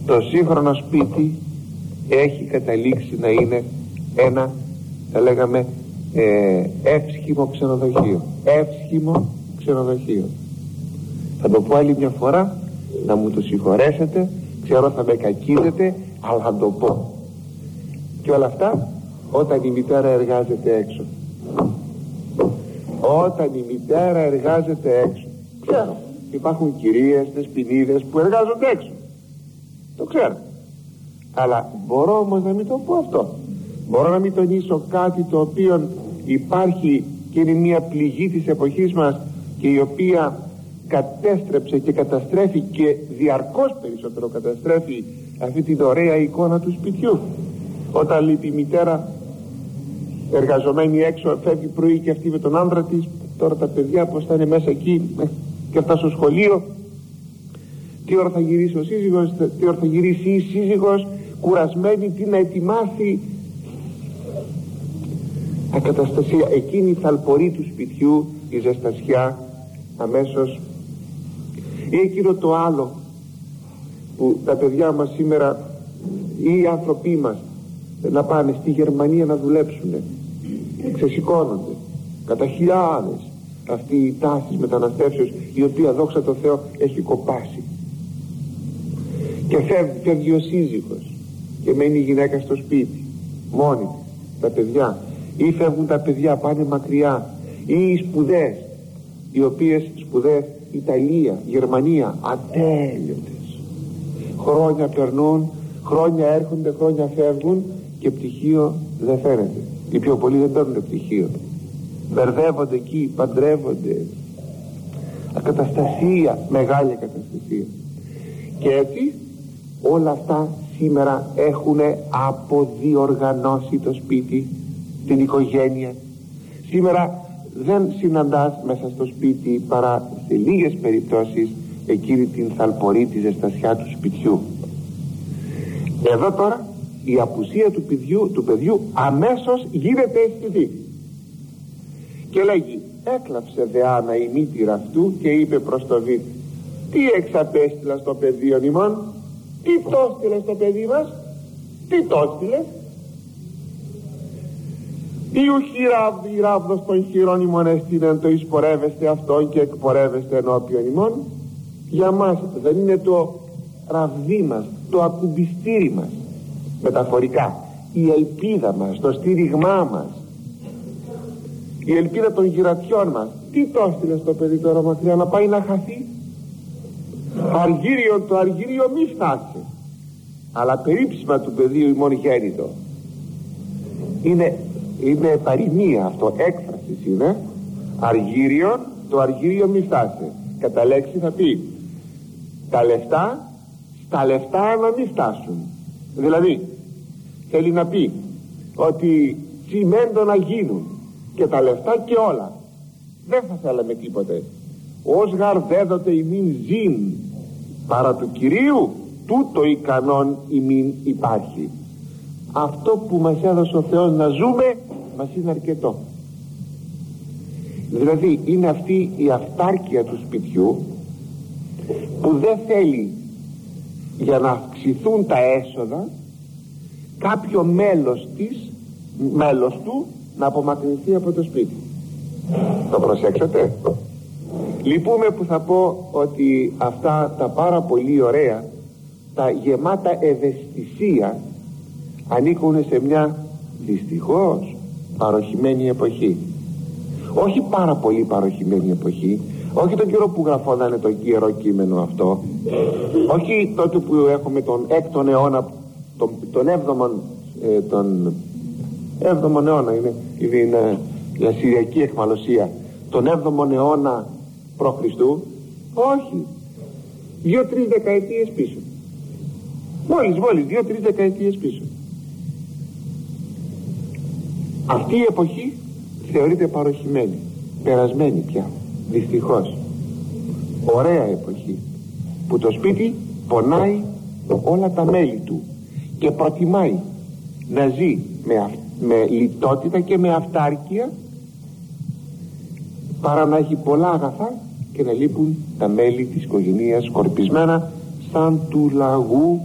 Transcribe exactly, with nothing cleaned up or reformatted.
το σύγχρονο σπίτι έχει καταλήξει να είναι ένα, θα λέγαμε, ε, εύσχυμο ξενοδοχείο. Εύσχυμο ξενοδοχείο. Θα το πω άλλη μια φορά, να μου το συγχωρέσετε, ξέρω θα με κακίζετε, αλλά θα το πω. Και όλα αυτά όταν η μητέρα εργάζεται έξω. Όταν η μητέρα εργάζεται έξω. Ξέρω, υπάρχουν κυρίες, δεσποινίδες που εργάζονται έξω. Το ξέρω. Αλλά μπορώ όμως να μην το πω αυτό. Μπορώ να μην τονίσω κάτι το οποίο υπάρχει και είναι μια πληγή της εποχής μας και η οποία κατέστρεψε και καταστρέφει και διαρκώς περισσότερο καταστρέφει αυτή την ωραία εικόνα του σπιτιού. Όταν λείπει η μητέρα εργαζομένη έξω, φεύγει πρωί και αυτή με τον άντρα της, τώρα τα παιδιά πως θα είναι μέσα εκεί και αυτά στο σχολείο, τι ώρα θα γυρίσει ο σύζυγος, τι ώρα θα γυρίσει η σύζυγος, κουρασμένη, τι να ετοιμάσει. Ακαταστασία, εκείνη η θαλπορή του σπιτιού, η ζεστασιά αμέσως. Ή εκείνο το άλλο που τα παιδιά μας σήμερα ή οι άνθρωποι μας να πάνε στη Γερμανία να δουλέψουν, ξεσηκώνονται κατά χιλιάδες αυτή η τάση μεταναστεύσεως, η οποία δόξα τω Θεώ έχει κοπάσει, και φεύγει, φεύγει ο σύζυγος και μένει η γυναίκα στο σπίτι μόνη της, τα παιδιά, ή φεύγουν τα παιδιά, πάνε μακριά, ή οι σπουδές, οι οποίες σπουδές Ιταλία, Γερμανία, ατέλειωτες, χρόνια περνούν, χρόνια έρχονται, χρόνια φεύγουν και πτυχίο δεν φαίνεται. Οι πιο πολλοί δεν παίρνουν πτυχίο, μπερδεύονται εκεί, παντρεύονται. Ακαταστασία, μεγάλη ακαταστασία. Και έτσι όλα αυτά σήμερα έχουν αποδιοργανώσει το σπίτι, την οικογένεια. Σήμερα δεν συναντάς μέσα στο σπίτι παρά σε λίγες περιπτώσεις εκείνη την θαλπορή, τη ζεστασιά του σπιτιού. Εδώ τώρα η απουσία του παιδιού, του παιδιού αμέσως γίνεται αισθητή και λέγει, έκλαψε δε Άννα η μήτηρα αυτού και είπε προς το Β, τι εξαπέστειλα στο παιδίον ημών, τι το στείλε στο παιδί μας, τι το στείλε. Ή ο χειράβδη η ράβδος των χειρών ημών έστειλεν το εισπορεύεστε αυτόν και εκπορεύεστε ενώπιον ημών. Για μας δεν είναι το ραβδί μας, το ακουμπιστήρι μας, μεταφορικά, η ελπίδα μας, το στήριγμά μας, η ελπίδα των γυρατιών μας. Τι το έστειλε στο παιδί τώρα μακριά, να πάει να χαθεί? Αργύριο, το αργύριο μη φτάσει, αλλά περίψημα του παιδίου ημών γέννητο. Είναι, είναι παροιμία αυτό, έκφραση είναι. Αργύριο, το αργύριο μη φτάσει. Κατά λέξη θα πει τα λεφτά, στα λεφτά να μην φτάσουν. Δηλαδή θέλει να πει ότι τσιμέντο να γίνουν και τα λεφτά και όλα. Δεν θα θέλαμε τίποτε. Ως γαρδέδοτε ημίν ζήν παρά του Κυρίου, τούτο ικανόν ημίν υπάρχει. Αυτό που μας έδωσε ο Θεός να ζούμε μας είναι αρκετό. Δηλαδή είναι αυτή η αυτάρκεια του σπιτιού που δεν θέλει, για να αυξηθούν τα έσοδα, κάποιο μέλος της, μέλος του να απομακρυνθεί από το σπίτι. Το προσέξατε? Λυπούμε που θα πω ότι αυτά τα πάρα πολύ ωραία, τα γεμάτα ευαισθησία, ανήκουν σε μια δυστυχώς παροχημένη εποχή. Όχι πάρα πολύ παροχημένη εποχή, όχι τον καιρό που γραφόταν το Ιερό Κείμενο αυτό, όχι τότε που έχουμε τον έκτον αιώνα, τον, τον έβδομον ε, τον έβδομον αιώνα είναι, είναι η Ασσυριακή εχμαλωσία, τον έβδομον αιώνα π.Χ. όχι, δύο-τρεις δεκαετίες πίσω, μόλις μόλις δύο-τρεις δεκαετίες πίσω. Αυτή η εποχή θεωρείται παροχημένη, περασμένη πια, δυστυχώς. Ωραία εποχή που το σπίτι πονάει όλα τα μέλη του και προτιμάει να ζει με, αυ... με λιτότητα και με αυτάρκεια παρά να έχει πολλά αγαθά και να λείπουν τα μέλη της οικογένειας σκορπισμένα σαν του λαγού